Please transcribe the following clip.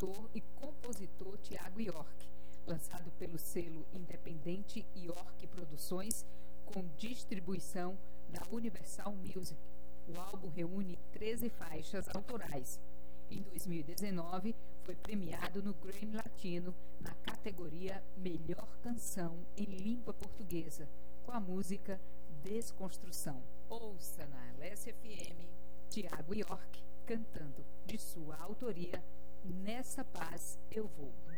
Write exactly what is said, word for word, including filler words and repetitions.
cantor e compositor Thiago York, lançado pelo selo independente York Produções, com distribuição da Universal Music. O álbum reúne treze faixas autorais. Em dois mil e dezenove, foi premiado no Grammy Latino na categoria Melhor Canção em Língua Portuguesa, com a música Desconstrução. Ouça na L S F M Thiago York cantando, de sua autoria, Nessa Paz Eu Vou.